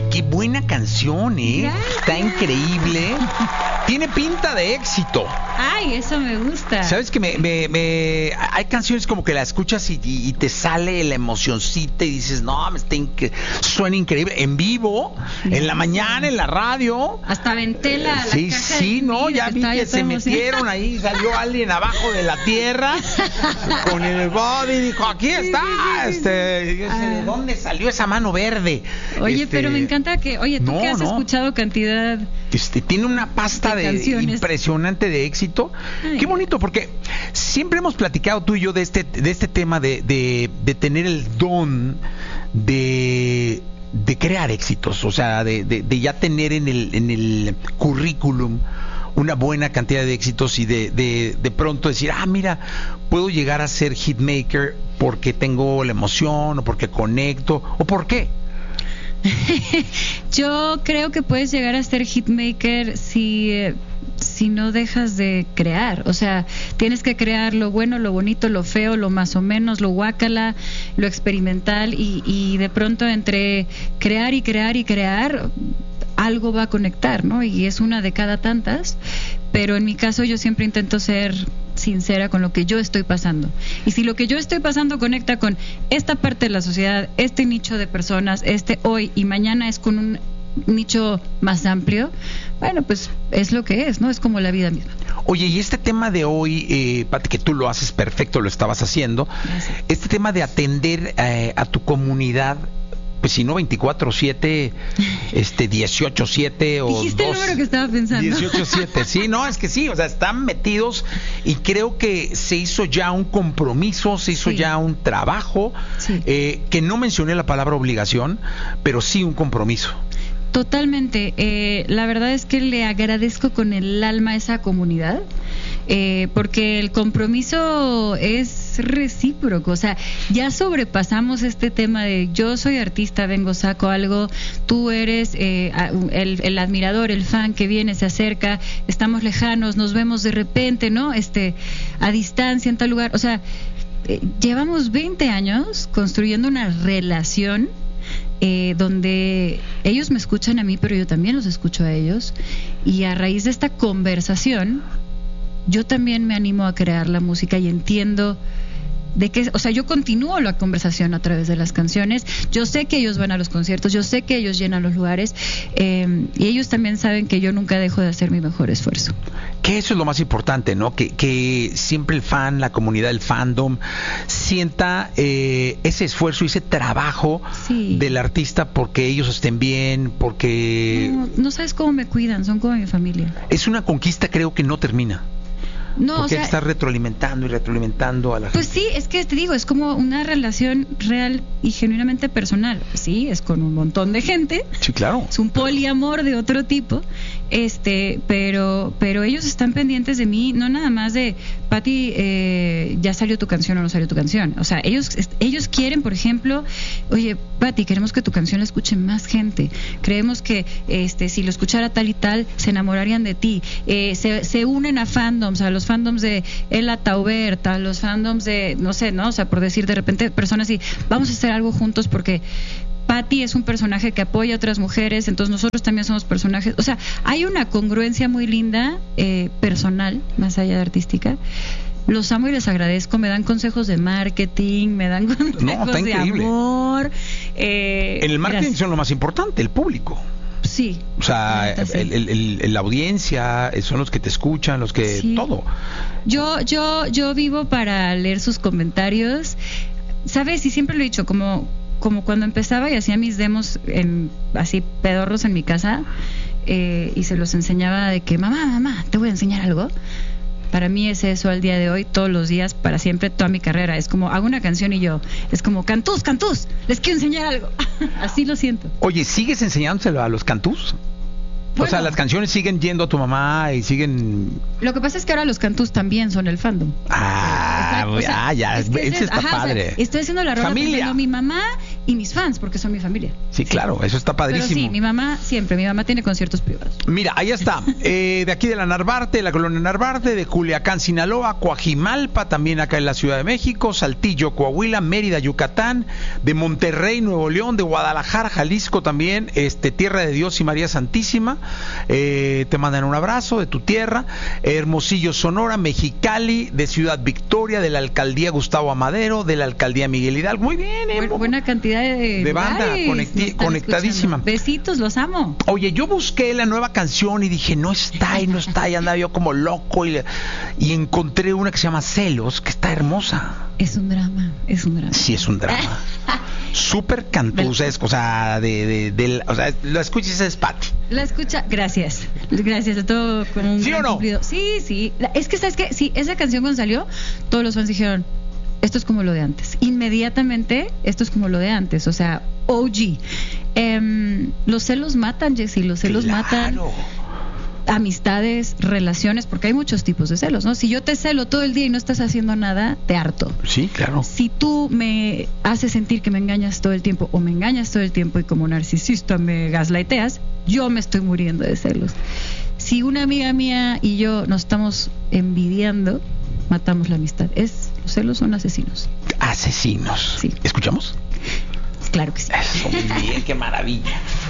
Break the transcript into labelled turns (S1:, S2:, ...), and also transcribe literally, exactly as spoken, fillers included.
S1: Oye, qué buena canción, ¿eh?
S2: Gracias.
S1: Está increíble. Tiene pinta de éxito.
S2: Ay, eso me gusta.
S1: ¿Sabes que me, me, me hay canciones como que la escuchas y, y, y te sale la emocioncita y dices, no, me está inque- suena increíble. En vivo, en la mañana, en la radio.
S2: Hasta aventé la, la
S1: Sí,
S2: caja
S1: sí,
S2: de
S1: no,
S2: comida,
S1: ya vi
S2: estaba
S1: que
S2: yo
S1: se
S2: toda emocionada.
S1: metieron ahí, salió alguien abajo de la tierra con el body y dijo, aquí está,
S2: sí, sí, sí,
S1: este, yo sé, ¿de
S2: Ah.
S1: dónde salió esa mano verde?
S2: Oye,
S1: Este,
S2: pero me encanta que, oye, tú
S1: no,
S2: que has
S1: no.
S2: escuchado cantidad.
S1: Este, tiene una pasta
S2: De
S1: de,
S2: canciones.
S1: impresionante de éxito.
S2: Ay.
S1: Qué bonito, porque siempre hemos platicado tú y yo de este, de este tema de, de, de tener el don de, de crear éxitos, o sea, de, de, de ya tener en el, en el currículum una buena cantidad de éxitos y de, de, de pronto decir, ah, mira, puedo llegar a ser hitmaker porque tengo la emoción, o porque conecto, o por qué.
S2: Yo creo que puedes llegar a ser hitmaker si, eh, si no dejas de crear. O sea, tienes que crear lo bueno, lo bonito, lo feo, lo más o menos, lo guácala, lo experimental y, y de pronto entre crear y crear y crear algo va a conectar, ¿no? Y es una de cada tantas, pero en mi caso yo siempre intento ser sincera con lo que yo estoy pasando. Y si lo que yo estoy pasando conecta con esta parte de la sociedad, este nicho de personas, este hoy y mañana es con un nicho más amplio, bueno, pues es lo que es, ¿no? Es como la vida misma.
S1: Oye, y este tema de hoy, eh, Pati, que tú lo haces perfecto, lo estabas haciendo,
S2: Gracias.
S1: este tema de atender eh, a tu comunidad, pues si no veinticuatro siete, este dieciocho siete o
S2: Dijiste el
S1: dos,
S2: número que estaba pensando.
S1: dieciocho siete, sí, no, es que sí, o sea, están metidos y creo que se hizo ya un compromiso, se hizo
S2: Sí.
S1: ya un trabajo,
S2: Sí.
S1: eh, que no mencioné la palabra obligación, pero sí un compromiso.
S2: Totalmente. Eh, la verdad es que le agradezco con el alma a esa comunidad, eh, porque el compromiso es recíproco. O sea, ya sobrepasamos este tema de yo soy artista, vengo, saco algo, tú eres eh, el, el admirador, el fan que viene, se acerca, estamos lejanos, nos vemos de repente, ¿no? Este, a distancia en tal lugar. O sea, eh, llevamos veinte años construyendo una relación Eh, donde ellos me escuchan a mí, pero yo también los escucho a ellos, y a raíz de esta conversación yo también me animo a crear la música y entiendo de que, o sea, yo continúo la conversación a través de las canciones. Yo sé que ellos van a los conciertos, yo sé que ellos llenan los lugares, eh, y ellos también saben que yo nunca dejo de hacer mi mejor esfuerzo.
S1: Que eso es lo más importante, ¿no? Que, que siempre el fan, la comunidad, el fandom, sienta eh, ese esfuerzo y ese trabajo
S2: Sí.
S1: del artista porque ellos estén bien, porque
S2: No, no sabes cómo me cuidan, son como mi familia.
S1: es una conquista, creo que no termina.
S2: No,
S1: porque
S2: o sea,
S1: está retroalimentando y retroalimentando a la
S2: pues
S1: gente.
S2: sí, es que te digo, es como una relación real y genuinamente personal. Sí, es con un montón de gente,
S1: Sí, claro.
S2: es un poliamor de otro tipo, este, pero, pero ellos están pendientes de mí, no nada más de Pati, eh, ya salió tu canción o no salió tu canción. O sea, ellos, ellos quieren, por ejemplo, oye, Pati, queremos que tu canción la escuche más gente. Creemos que, este, si lo escuchara tal y tal, se enamorarían de ti. Eh, se, se unen a fandoms, a los fandoms de Ela Tauberta, a los fandoms de, no sé, ¿no? O sea, por decir de repente personas y vamos a hacer algo juntos porque Patti es un personaje que apoya a otras mujeres, entonces nosotros también somos personajes. O sea, hay una congruencia muy linda, eh, personal, más allá de artística. Los amo y les agradezco, me dan consejos de marketing, me dan consejos
S1: No, está
S2: de
S1: increíble.
S2: amor. Eh,
S1: En el marketing
S2: gracias.
S1: son lo más importante, el público.
S2: Sí.
S1: O sea,
S2: la neta, sí.
S1: el, el, el- la audiencia, eh, son los que te escuchan, los que...
S2: Sí.
S1: todo.
S2: Yo, yo, yo vivo para leer sus comentarios, ¿sabes? Y siempre lo he dicho, como, como cuando empezaba y hacía mis demos en, así pedorros en mi casa, eh, y se los enseñaba de que, mamá, mamá, te voy a enseñar algo. Para mí es eso al día de hoy, todos los días, para siempre, toda mi carrera. Es como, hago una canción y yo, es como, cantús, cantús, les quiero enseñar algo. Así lo siento.
S1: Oye, ¿sigues enseñándoselo a los cantús? O
S2: Bueno.
S1: sea, las canciones siguen yendo a tu mamá y siguen...
S2: Lo que pasa es que ahora los cantús también son el fandom.
S1: Ah,
S2: Exacto, o sea,
S1: ah, ya,
S2: es que
S1: ese
S2: ese-
S1: está
S2: ajá, o sea,
S1: padre.
S2: estoy haciendo la rola
S1: Familia.
S2: pensando, mi mamá y mis fans, porque son mi familia.
S1: Sí, claro, eso está padrísimo.
S2: Pero sí, mi mamá siempre, mi mamá tiene conciertos privados.
S1: Mira, ahí está, eh, de aquí de la Narvarte, de la colonia Narvarte, de Culiacán, Sinaloa, Coajimalpa, también acá en la Ciudad de México, Saltillo, Coahuila, Mérida, Yucatán, de Monterrey, Nuevo León, de Guadalajara, Jalisco también, este, Tierra de Dios y María Santísima, eh, te mandan un abrazo de tu tierra, Hermosillo, Sonora, Mexicali, de Ciudad Victoria, de la Alcaldía Gustavo Amadero, de la Alcaldía Miguel Hidalgo, muy bien, eh,
S2: Bu- buena cantidad de,
S1: de banda,
S2: lugares
S1: conecti-
S2: nos están
S1: conectadísima.
S2: escuchando. Besitos, los amo.
S1: Oye, yo busqué la nueva canción y dije, no está y no está, y andaba yo como loco y, y encontré una que se llama Celos, que está hermosa.
S2: Es un drama, es un drama.
S1: Sí, es un drama. Súper cantusa, es, o sea, de, de, de, o sea, lo escuchas es Patti.
S2: La escucha, gracias, gracias a todo como un
S1: ¿Sí
S2: gran
S1: o no?
S2: cumplido. Sí, sí, La- es que sabes que sí, esa canción cuando salió, todos los fans dijeron, esto es como lo de antes. Inmediatamente, esto es como lo de antes, o sea, O G. Em, los celos matan, Jessy, los celos
S1: Claro.
S2: matan amistades, relaciones, porque hay muchos tipos de celos, ¿no? Si yo te celo todo el día y no estás haciendo nada, te harto.
S1: Sí, claro.
S2: Si tú me haces sentir que me engañas todo el tiempo o me engañas todo el tiempo y como narcisista me gaslighteas, yo me estoy muriendo de celos. Si una amiga mía y yo nos estamos envidiando, matamos la amistad. Es, los celos son asesinos.
S1: Asesinos.
S2: Sí.
S1: ¿Escuchamos?
S2: Claro que sí.
S1: Eso, muy bien, qué maravilla.